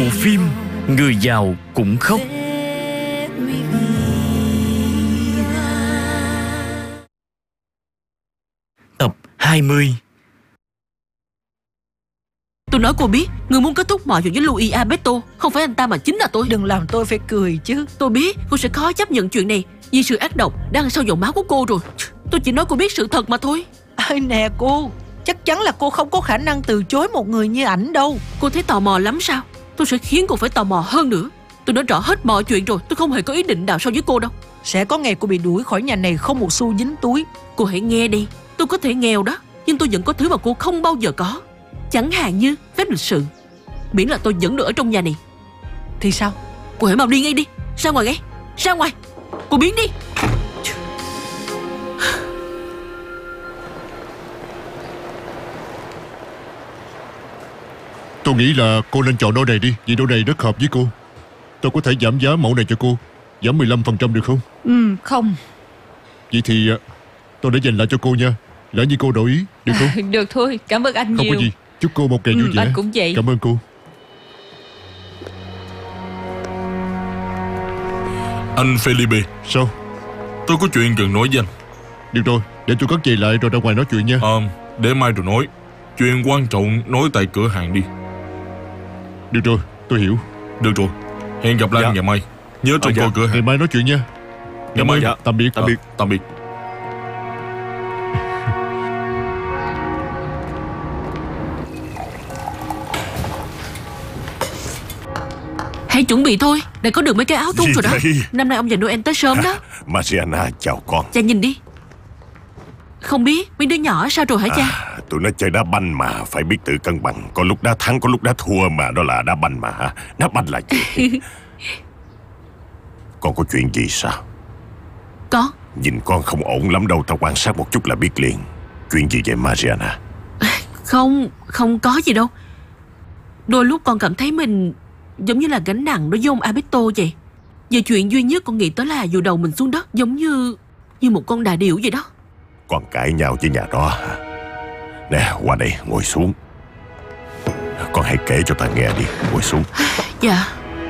Bộ phim Người giàu cũng khóc. Tập 20. Tôi nói cô biết, người muốn kết thúc mọi chuyện với Louis Alberto không phải anh ta mà chính là tôi. Đừng làm tôi phải cười chứ. Tôi biết cô sẽ khó chấp nhận chuyện này vì sự ác độc đang sau dòng máu của cô rồi. Tôi chỉ nói cô biết sự thật mà thôi. Ơi nè cô, chắc chắn là cô không có khả năng từ chối một người như ảnh đâu. Cô thấy tò mò lắm sao? Tôi sẽ khiến cô phải tò mò hơn nữa. Tôi nói rõ hết mọi chuyện rồi. Tôi không hề có ý định nào so với cô đâu. Sẽ có ngày cô bị đuổi khỏi nhà này không một xu dính túi. Cô hãy nghe đi. Tôi có thể nghèo đó, nhưng tôi vẫn có thứ mà cô không bao giờ có. Chẳng hạn như phép lịch sự. Miễn là tôi vẫn được ở trong nhà này. Thì sao? Cô hãy mau đi ngay đi. Ra ngoài ngay. Ra ngoài. Cô biến đi. Tôi nghĩ là cô nên chọn đôi này đi, vì đôi này rất hợp với cô. Tôi có thể giảm giá mẫu này cho cô, giảm 15% được không? Không. Vậy thì tôi để dành lại cho cô nha. Lỡ như cô đổi ý, được không? Được thôi, cảm ơn anh Không nhiều. có gì, chúc cô một ngày vui vẻ. Anh cũng vậy. Cảm ơn cô. Anh Felipe, Sao? tôi có chuyện cần nói với anh. Được rồi, để tôi cất giày lại rồi ra ngoài nói chuyện nha. Để mai rồi nói. Chuyện quan trọng nói tại cửa hàng đi. Được rồi, tôi hiểu. Được rồi, hẹn gặp lại anh ngày mai. Nhớ trông coi cửa Ngày hàng. mai nói chuyện nha. Ngày mai. Tạm biệt. Tạm biệt. Hãy chuẩn bị thôi. Đã có được mấy cái áo thun rồi đó. vậy? Năm nay ông già Noel tới sớm đó. Mariana, chào con. Cha nhìn đi. Không biết mấy đứa nhỏ sao rồi hả cha? Tụi nó chơi đá banh mà, phải biết tự cân bằng. Có lúc đá thắng, có lúc đá thua mà. Đó là đá banh mà hả? Đá banh là gì? Con có chuyện gì sao? Có. Nhìn con không ổn lắm đâu. Tao quan sát một chút là biết liền. Chuyện gì vậy Mariana? Không có gì đâu. Đôi lúc con cảm thấy mình giống như là gánh nặng đối với ông Alberto vậy. Giờ chuyện duy nhất con nghĩ tới là vùi đầu mình xuống đất, giống như một con đà điểu vậy đó. Con cãi nhau với nhà đó hả? Nè, qua đây, ngồi xuống. Con hãy kể cho ta nghe đi. Ngồi xuống. Dạ.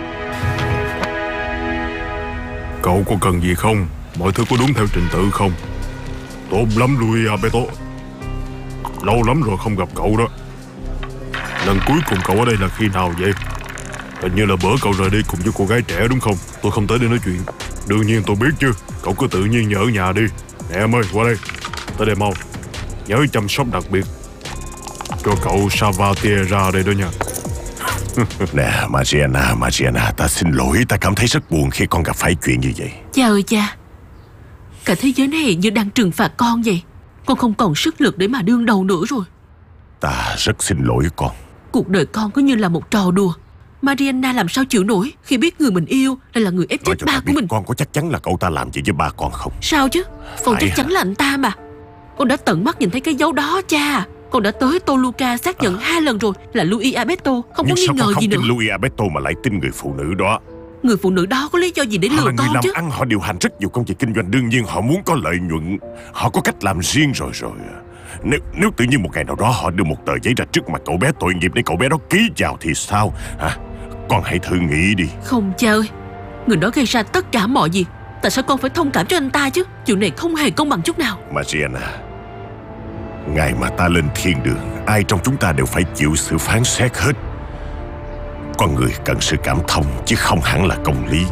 Cậu có cần gì không? Mọi thứ có đúng theo trình tự không? Tốt lắm Louis Alberto. Lâu lắm rồi không gặp cậu đó. Lần cuối cùng cậu ở đây là khi nào vậy? Hình như là bữa cậu rời đi cùng với cô gái trẻ đúng không? Tôi không tới đây nói chuyện. Đương nhiên tôi biết chứ. Cậu cứ tự nhiên nhờ ở nhà đi. Nè em ơi, qua đây. Tới đây mau. Nhớ chăm sóc đặc biệt cho cậu Salvatierra ra đây đó nha. Nè Mariana, ta xin lỗi. Ta cảm thấy rất buồn khi con gặp phải chuyện như vậy. Cha ơi cha, cả thế giới này như đang trừng phạt con vậy. Con không còn sức lực để mà đương đầu nữa rồi. Ta rất xin lỗi con. Cuộc đời con cứ như là một trò đùa. Mariana làm sao chịu nổi khi biết người mình yêu lại là người ép chết Nói cho ba ta của biết, mình. con có chắc chắn là cậu ta làm gì với ba con không? Sao chứ? Con Phải chắc chắn hả? là anh ta mà. Con đã tận mắt nhìn thấy cái dấu đó cha. Con đã tới Toluca xác nhận 2 lần rồi là Louis Alberto không Nhưng có nghi sao ngờ con không gì nữa. tin Louis Alberto mà lại tin người phụ nữ đó? Người phụ nữ đó có lý do gì để Họ lừa là người con làm chứ? ăn, họ điều hành rất nhiều công việc kinh doanh. Đương nhiên họ muốn có lợi nhuận. Họ có cách làm riêng rồi. Nếu tự nhiên một ngày nào đó họ đưa một tờ giấy ra trước mặt cậu bé tội nghiệp để cậu bé đó ký vào thì sao hả? Con hãy thử nghĩ đi. Không cha ơi, người đó gây ra tất cả mọi việc. Tại sao con phải thông cảm cho anh ta chứ? Chuyện này không hề công bằng chút nào. Mariana, ngày mà ta lên thiên đường, ai trong chúng ta đều phải chịu sự phán xét hết. Con người cần sự cảm thông chứ không hẳn là công lý.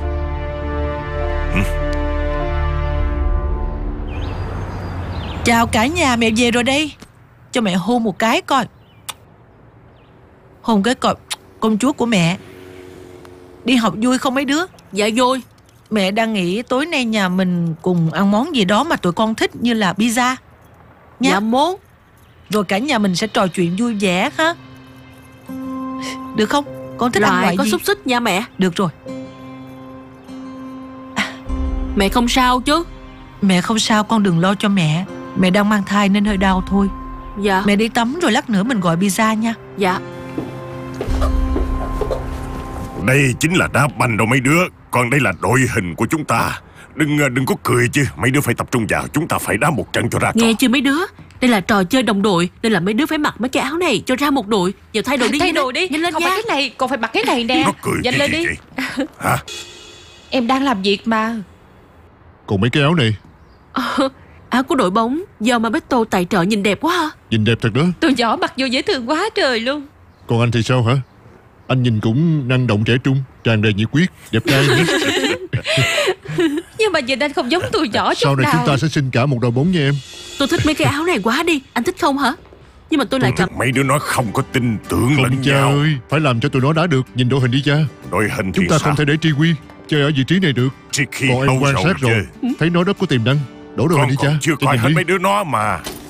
Chào cả nhà, mẹ về rồi đây. Cho mẹ hôn một cái coi. Hôn cái coi. Công chúa của mẹ. Đi học vui không mấy đứa? Dạ vui. Mẹ đang nghĩ tối nay nhà mình cùng ăn món gì đó mà tụi con thích, như là pizza nha. Dạ muốn. Rồi cả nhà mình sẽ trò chuyện vui vẻ ha. Được không? Con thích ăn Loại loại có gì? xúc xích nha mẹ. Được rồi. Mẹ không sao chứ? Mẹ không sao, con đừng lo cho mẹ. Mẹ đang mang thai nên hơi đau thôi. Dạ. Mẹ đi tắm rồi lát nữa mình gọi pizza nha. Dạ. Đây chính là đá banh đâu mấy đứa. Còn đây là đội hình của chúng ta. Đừng có cười chứ. Mấy đứa phải tập trung vào. Chúng ta phải đá một trận cho ra trò. Nghe chưa mấy đứa? Đây là trò chơi đồng đội, nên là mấy đứa phải mặc mấy cái áo này cho ra một đội. Giờ thay đồ đi. Thay đồ đi. Nhanh lên Không nha. phải cái này, còn phải mặc cái này nè. Nó cười Nhanh cái lên gì đi. vậy? Hả? Em đang làm việc mà. Còn mấy cái áo này, Áo của đội bóng do Mabeto tài trợ nhìn đẹp quá ha. nhìn đẹp thật đó. Tụi nhỏ mặc vô dễ thương quá trời luôn. Còn anh thì sao hả? Anh nhìn cũng năng động trẻ trung, tràn đầy nhiệt huyết, đẹp trai nữa. Nhưng mà nhìn anh không giống tụi nhỏ Sau chút này nào. chúng ta sẽ xin cả một đội bóng nha em. Tôi thích mấy cái áo này quá đi. Anh thích không hả? Nhưng mà tôi lại Tôi cảm... thích mấy đứa nó không có tin tưởng Không lẫn cha nhau. ơi, phải làm cho tụi nó đá được. Nhìn đội hình đi cha. Đội hình thì Chúng ta sao? không thể để Tri Quy chơi ở vị trí này được. Chỉ khi Còn em lâu quan rồi sát rồi, chứ. thấy nó rất có tiềm năng. Đổ đội Con hình đi cha. còn chưa Cho coi nhìn hết đi. mấy đứa nó mà.